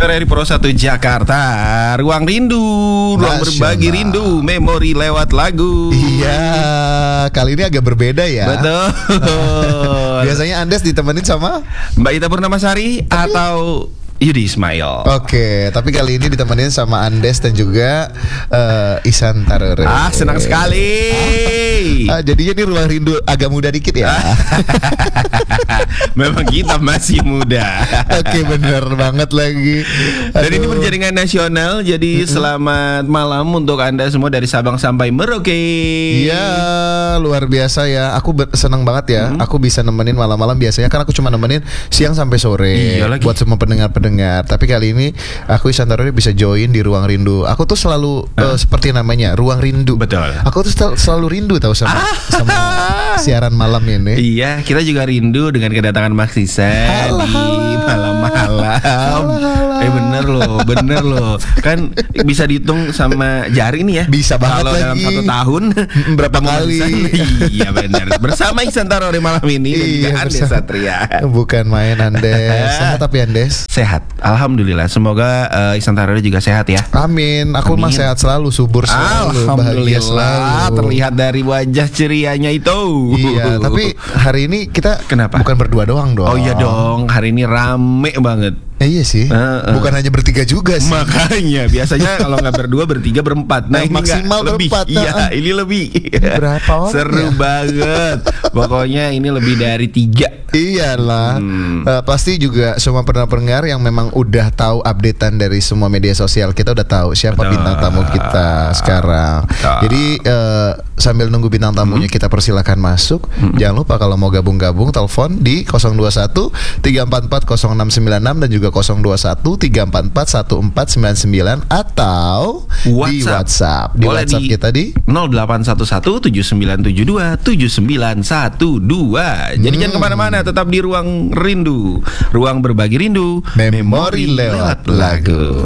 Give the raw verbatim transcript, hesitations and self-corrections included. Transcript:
R R I Pro satu Jakarta, Ruang Rindu, ruang berbagi rindu, memori lewat lagu. Iya, kali ini agak berbeda ya. Betul. Biasanya Andes ditemenin sama Mbak Ita Purnamasari atau Yudi Ismail. Oke, tapi kali ini ditemenin sama Andes dan juga uh, Ihsan Tarere. Ah, senang sekali. Ah, jadinya ini ruang rindu agak muda dikit ya. Memang kita masih muda. Oke, bener banget lagi. Dan Aduh. ini berjaringan nasional. Jadi mm-hmm. selamat malam untuk Anda semua dari Sabang sampai Merauke. Iya, luar biasa ya. Aku ber- senang banget ya. Mm-hmm. Aku bisa nemenin malam-malam. Biasanya kan aku cuma nemenin siang sampai sore. Iya lagi. Buat semua pendengar-pendengar. Tapi kali ini aku Ihsan Tarere bisa join di Ruang Rindu. Aku tuh selalu uh, seperti namanya, Ruang Rindu. Betul. Aku tuh sel- selalu rindu tahu sama, ah. sama siaran malam ini. Iya, kita juga rindu dengan kedatangan Mas Ihsan di malam-malam. Eh bener loh, bener loh. Kan bisa dihitung sama jari nih ya. Bisa banget kalau lagi. dalam satu tahun berapa kali? Iya bener. Bersama Ihsan Tarere malam ini dan juga Iya, Andes bersama- Satria. Bukan main Andes. Sehat tapi Andes. Sehat, alhamdulillah. Semoga uh, Ihsan Tarere juga sehat ya. Amin. Aku mah Amin. sehat selalu, subur selalu, bahagia Alhamdulillah, selalu. terlihat dari wajah cerianya itu. Iya, tapi hari ini kita Kenapa? bukan berdua doang dong. Oh iya dong, hari ini rame banget. Eh, iya sih. Uh, uh. Bukan hanya bertiga juga sih. Makanya biasanya kalau nggak berdua bertiga berempat. Nah, Nah, ini maksimal nggak, lebih. berempat, Iya, nah. ini lebih. Berapa orang Seru ya? banget. Pokoknya ini lebih dari tiga. Iyalah. Hmm. Uh, pasti juga semua pendengar-pendengar yang memang udah tahu updatean dari semua media sosial kita udah tahu siapa Betul. bintang tamu kita sekarang. Betul. Jadi uh, sambil nunggu bintang tamunya Hmm. kita persilakan masuk. Hmm. Jangan lupa kalau mau gabung-gabung telepon di nol dua satu tiga empat empat nol enam sembilan enam dan juga nol dua satu tiga empat empat satu empat sembilan sembilan atau di WhatsApp. Di Boleh WhatsApp di kita di nol delapan satu satu tujuh sembilan tujuh dua tujuh sembilan satu dua. Jadi Hmm. jangan kemana-mana, tetap di Ruang Rindu, ruang berbagi rindu, Memori lewat lagu.